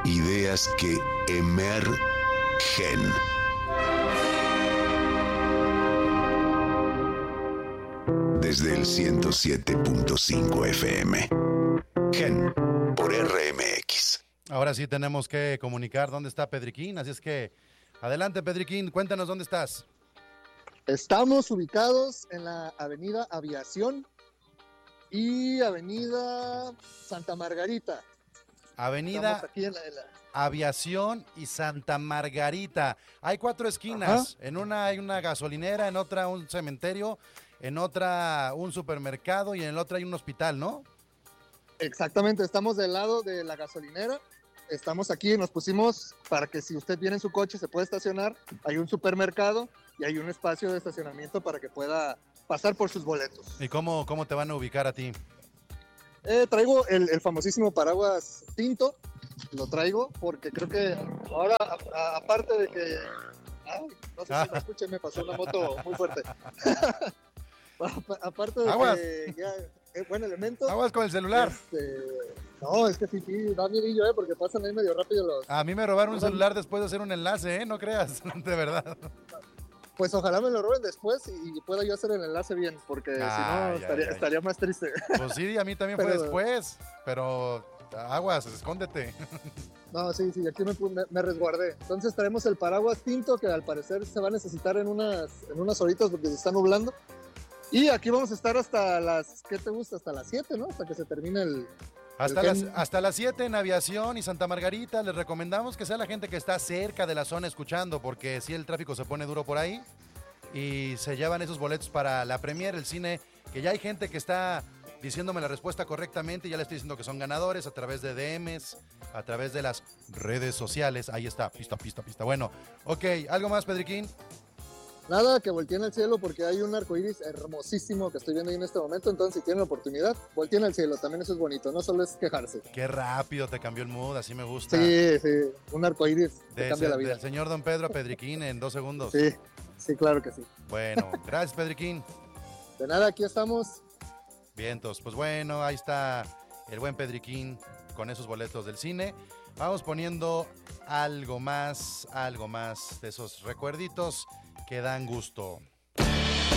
Ideas que emergen. Desde el 107.5 FM. Gen por RMX. Ahora sí tenemos que comunicar dónde está Pedriquín, así es que adelante, Pedriquín, cuéntanos dónde estás. Estamos ubicados en la avenida Aviación y avenida Santa Margarita. Avenida Aquí en la... Aviación y Santa Margarita. Hay 4 esquinas. Ajá. En una hay una gasolinera, en otra un cementerio, en otra un supermercado y en el otro hay un hospital, ¿no? Exactamente, estamos del lado de la gasolinera. Estamos aquí, nos pusimos para que si usted viene en su coche se puede estacionar. Hay un supermercado y hay un espacio de estacionamiento para que pueda pasar por sus boletos. ¿Y cómo te van a ubicar a ti? Traigo el famosísimo paraguas tinto. Lo traigo porque creo que ahora, aparte de que... Ay, no sé si me escuchan, me pasó una moto muy fuerte. Aparte de Aguas. que ya es buen elemento. Aguas con el celular. No, es que sí, da miedillo, porque pasan ahí medio rápido los... A mí me robaron un celular después de hacer un enlace, no creas, de verdad. Pues ojalá me lo roben después y pueda yo hacer el enlace bien, porque si no estaría más triste. Pues sí, a mí también fue después, pero aguas, escóndete. No, sí, aquí me resguardé. Entonces traemos el paraguas tinto, que al parecer se va a necesitar en unas horitas porque se está nublando. Y aquí vamos a estar hasta las, ¿qué te gusta? Hasta las 7, ¿no? Hasta que se termine hasta las 7 en Aviación y Santa Margarita. Les recomendamos que sea la gente que está cerca de la zona escuchando, porque si el tráfico se pone duro por ahí y se llevan esos boletos para la premier, el cine, que ya hay gente que está diciéndome la respuesta correctamente y ya le estoy diciendo que son ganadores a través de DMs, a través de las redes sociales. Ahí está, pista. Bueno, ok, ¿algo más, Pedriquín? Nada, que volteen al cielo porque hay un arcoíris hermosísimo que estoy viendo ahí en este momento. Entonces, si tienen oportunidad, volteen al cielo. También eso es bonito, no solo es quejarse. Qué rápido te cambió el mood, así me gusta. Sí, un arcoíris te cambia la vida. Del señor Don Pedro a Pedriquín en 2 segundos. Sí, claro que sí. Bueno, gracias, Pedriquín. De nada, aquí estamos. Vientos, pues bueno, ahí está el buen Pedriquín con esos boletos del cine. Vamos poniendo algo más de esos recuerditos que dan gusto.